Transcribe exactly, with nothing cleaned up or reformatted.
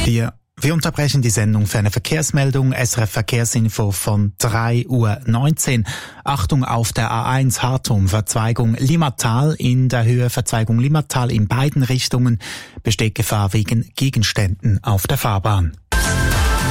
Wir, wir unterbrechen die Sendung für eine Verkehrsmeldung. S R F Verkehrsinfo von drei Uhr neunzehn. Achtung auf der A eins Hartum, Verzweigung Limmatal in der Höhe, Verzweigung Limmatal in beiden Richtungen besteht Gefahr wegen Gegenständen auf der Fahrbahn.